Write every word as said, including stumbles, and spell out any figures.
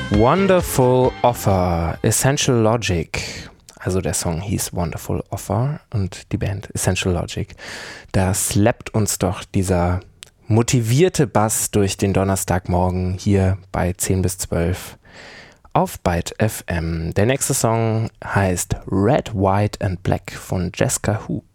Wonderful Offer, Essential Logic. Also der Song hieß Wonderful Offer und die Band Essential Logic. Da slappt uns doch dieser motivierte Bass durch den Donnerstagmorgen hier bei zehn bis zwölf auf Byte F M. Der nächste Song heißt Red, White and Black von Jessica Who.